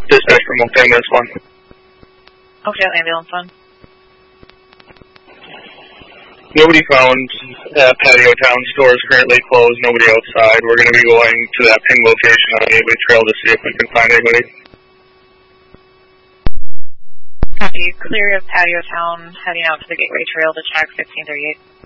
Dispatch from Oak Ambulance 1. Oakdale Ambulance 1. Nobody found. Patio Town store is currently closed. Nobody outside. We're going to be going to that ping location on the Gateway Trail to see if we can find anybody. Copy. Clear of Patio Town, heading out to the Gateway Trail to check 1538.